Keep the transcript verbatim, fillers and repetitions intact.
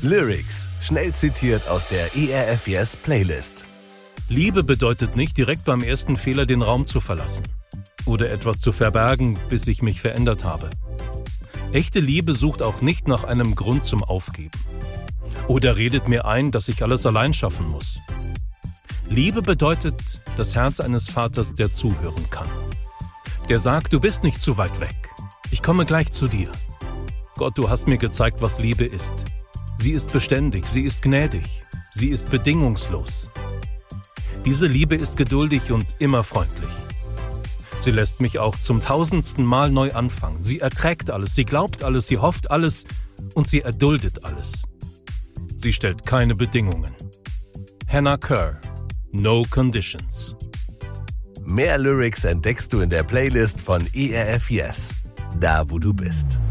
Lyrics, schnell zitiert aus der E R F Yes Playlist. Liebe bedeutet nicht, direkt beim ersten Fehler den Raum zu verlassen oder etwas zu verbergen, bis ich mich verändert habe. Echte Liebe sucht auch nicht nach einem Grund zum Aufgeben oder redet mir ein, dass ich alles allein schaffen muss. Liebe bedeutet das Herz eines Vaters, der zuhören kann. Der sagt, du bist nicht zu weit weg. Ich komme gleich zu dir. Gott, du hast mir gezeigt, was Liebe ist. Sie ist beständig, sie ist gnädig, sie ist bedingungslos. Diese Liebe ist geduldig und immer freundlich. Sie lässt mich auch zum tausendsten Mal neu anfangen. Sie erträgt alles, sie glaubt alles, sie hofft alles und sie erduldet alles. Sie stellt keine Bedingungen. Hannah Kerr, No Conditions. Mehr Lyrics entdeckst du in der Playlist von E R F Yes, da wo du bist.